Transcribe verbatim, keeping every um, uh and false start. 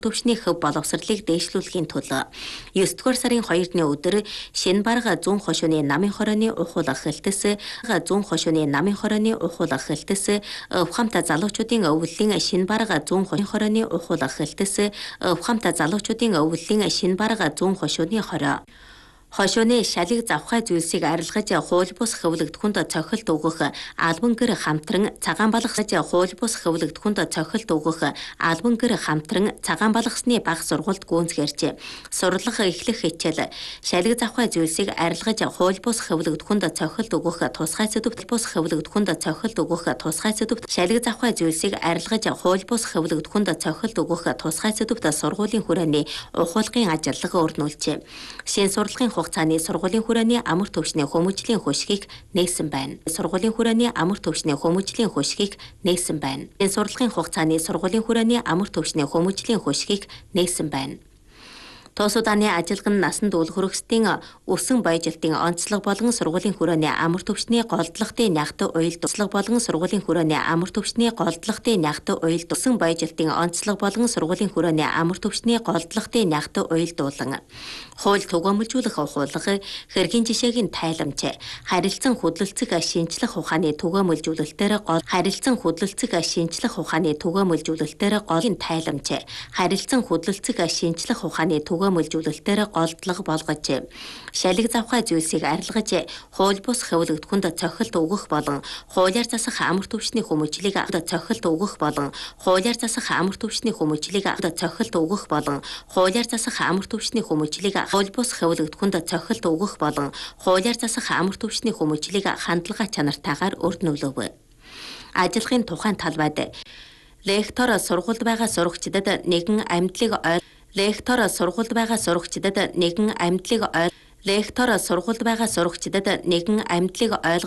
төвчний хөв боловсролыг дээшлүүлэхийн тулд есдүгээр сарын хоёрны өдөр шинэ барга зүүн хошууны намын хорооны ухуулах хэлтэс зүүн хошууны намын хорооны ухуулах хэлтэс ухамта залуучуудын өвлөлийн шинэ барга зүүн хорооны ухуулах хэлтэс ухамта залуучуудын өвлөлийн шинэ барга зүүн хошууны хороо хошууны шалыг завхай зүйлсийг арилгаж хууль бус хөвлөгдөхөнд цохилт өгөх албан гэр хамтран цагаан балгаж хууль бус хөвлөгдөхөнд цохилт өгөх албан гэр хамтран цагаан балгасны бага сургуульд гүйцгэрч сурлах эхлэх хичээл шалыг завхай зүйлсийг арилгаж хууль бус хөвлөгдөхөнд цохилт өгөх тусгай сэдвт бус хөвлөгдөхөнд цохилт өгөх тусгай сэдвт шалыг завхай зүйлсийг арилгаж хууль бус хөвлөгдөхөнд цохилт өгөх тусгай сэдвт сургуулийн хүрээний ухуулгын ажиллага өрнүүлжээ. Шинэ сурлагын хугацааны сургуулийн хүрээний амар төвчний хүмүүжлийн хөшгийг нээсэн байна. Сургуулийн хүрээний амар төвчний хүмүүжлийн хөшгийг нээсэн байна. Энэ сурлагын хугацааны сургуулийн хүрээний амар төвчний хүмүүжлийн хөшгийг нээсэн байна. Тус удааны ажилган насанд үл хөрөксдийн өсөн баяжилтын онцлог болон сургуулийн хүрээний амар төвчний голдлогын нягт уялд онцлог болон сургуулийн хүрээний амар төвчний голдлогын нягт уялд өсөн баяжилтын онцлог болон сургуулийн хүрээний амар төвчний голдлогын нягт уялдуулан хууль түгээмжүүлэх ухуулга хэргийн жишээг нь тайламж харилцан хөдөлцөг шинжлэх ухааны түгээмжүүлэлтээр гол харилцан хөдөлцөг шинжлэх ухааны түгээмжүүлэлтээр голын тайламж харилцан хөдөлцөг шинжлэх ухааны түгээмжүүлэлтээр голдлого болгож шалиг завхай зүйлсийг арилгаж хууль бус хөвлөгдөхөнд цохилт өгөх болон хуулиар засах амар төвчний хүмүүжлийг цохилт өгөх болон хуулиар засах амар төвчний хүмүүжлийг цохилт өгөх болон хуулиар засах амар төвчний хүмүүжлийг хууль бус хөвлөгдөхөнд цохилт өгөх болон хуулиар засах амар төвчний хүмүүжлийг хандлага чанартайгаар өрнүүлв. Ажиллахын тухайн талбайд лектор сургуульд байгаа сурагчдад нэгэн амьдлыг лектор сургуульд байгаа сурагчдад нэгэн амьдлыг лектор сургуульд байгаа сурагчдад нэгэн амьдлыг